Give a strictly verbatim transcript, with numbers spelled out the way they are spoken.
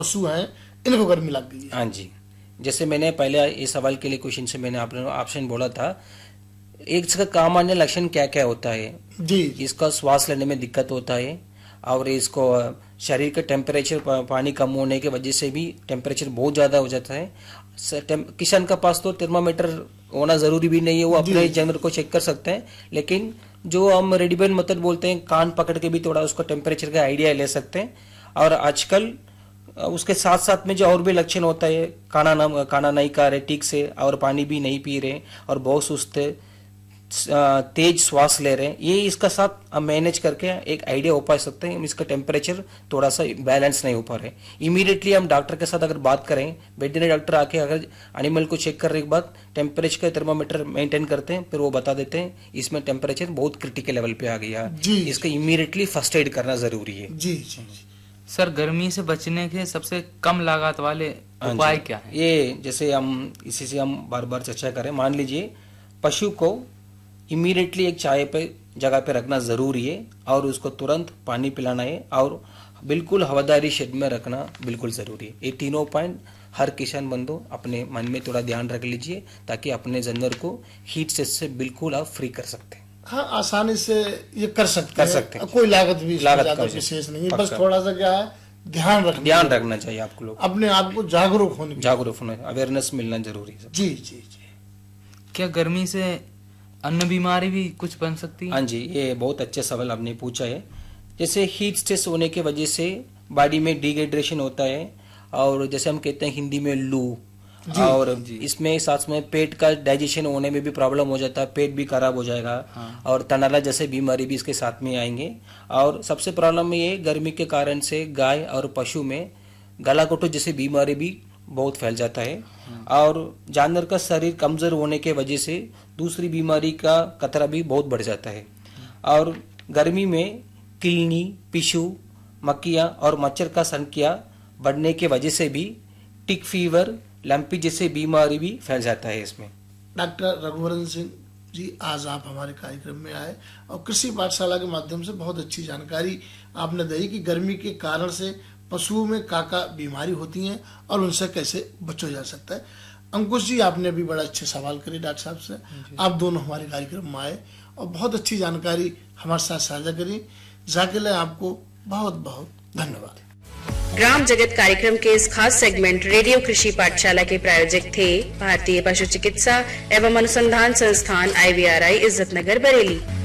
पशु हैं इनको गर्मी लग गई है। हाँ जी, जैसे मैंने पहले इस सवाल के लिए क्वेश्चन से मैंने आपने ऑप्शन बोला था, एक इसका सामान्य लक्षण क्या क्या होता है जी। इसका श्वास लेने में दिक्कत होता है, और इसको शरीर का टेम्परेचर पानी कम होने की वजह से भी टेम्परेचर बहुत ज़्यादा हो जाता है। किसान का पास तो थर्मामीटर होना ज़रूरी भी नहीं है, वो अपने जानवर को चेक कर सकते हैं, लेकिन जो हम रेडीमेड मेथड बोलते हैं कान पकड़ के भी थोड़ा उसका टेम्परेचर का आइडिया ले सकते हैं। और आजकल उसके साथ साथ में जो और भी लक्षण होता है, खाना ना खाना नहीं खा रहे ठीक से और पानी भी नहीं पी रहे और बहुत सुस्त तेज श्वास ले रहे हैं, ये इसका साथ हम मैनेज करके एक आइडिया हो पा सकते हैं इसका टेम्परेचर थोड़ा सा बैलेंस नहीं हो पा रहे। इमीडिएटली हम डॉक्टर के साथ अगर बात करें, वेटरनरी डॉक्टर आके अगर एनिमल को चेक करने के बाद टेम्परेचर का थर्मामीटर मेंटेन करते हैं, फिर वो बता देते हैं इसमें टेम्परेचर बहुत क्रिटिकल लेवल पे आ गया, इसका इमीडिएटली फर्स्ट एड करना जरूरी है। जी जी जी। सर, गर्मी से बचने के सबसे कम लागत वाले उपाय क्या है? ये जैसे हम इसी से हम बार बार चर्चा करें, मान लीजिए पशु को इमीडिएटली एक चाय पे जगह पे रखना जरूरी है और उसको तुरंत पानी पिलाना है और बिल्कुल हवादारी शेड में रखना बिल्कुल जरूरी है। ये तीनों पॉइंट हर किसान बंधु अपने मन में थोड़ा ध्यान रख लीजिए ताकि अपने जानवर को हीट से, से बिल्कुल आप फ्री कर सकते हैं। हाँ, आसानी से ये कर सकते कर हैं, सकते हैं। कोई लागत भी लागत का विशेष नहीं है, बस थोड़ा सा क्या है ध्यान रखना ध्यान रखना चाहिए आपको, लोग अपने आप को जागरूक होने जागरूक होना, अवेयरनेस मिलना जरूरी है। जी जी जी। क्या गर्मी से अन्य बीमारी भी कुछ बन सकती है? हाँ जी, ये बहुत अच्छा सवाल आपने पूछा है। जैसे हीट स्ट्रेस होने की वजह से बॉडी में डिहाइड्रेशन होता है और जैसे हम कहते हैं हिंदी में लू, और इसमें साथ में पेट का डाइजेशन होने में भी प्रॉब्लम हो जाता है, पेट भी खराब हो जाएगा। हाँ। और तनाला जैसे बीमारी भी इसके साथ में आएंगे। और सबसे प्रॉब्लम ये गर्मी के कारण से गाय और पशु में गलाघोटू जैसी बीमारी भी बहुत फैल जाता है। हाँ। और जानवर का शरीर कमजोर होने के वजह से दूसरी बीमारी का खतरा भी बहुत बढ़ जाता है। हाँ। और गर्मी में किलनी, पिशु, मक्खियाँ और मच्छर का संख्या बढ़ने के वजह से भी टिक फीवर, लंपी जैसे बीमारी भी फैल जाता है इसमें। डॉक्टर रघुवरन सिंह जी, आज आप हमारे कार्यक्रम में आए और कृषि पाठशाला के माध्यम से बहुत अच्छी जानकारी आपने दी कि गर्मी के कारण से पशुओं में का का बीमारी होती हैं और उनसे कैसे बचा जा सकता है। अंकुश जी, आपने भी बड़ा अच्छे सवाल करे डॉक्टर साहब से, आप दोनों हमारे कार्यक्रम में आए और बहुत अच्छी जानकारी हमारे साथ साझा करी, जाके लिए आपको बहुत बहुत धन्यवाद। ग्राम जगत कार्यक्रम के इस खास सेगमेंट रेडियो कृषि पाठशाला के प्रायोजक थे भारतीय पशु चिकित्सा एवं अनुसंधान संस्थान आई we are I, Izzatnagar, Bareilly.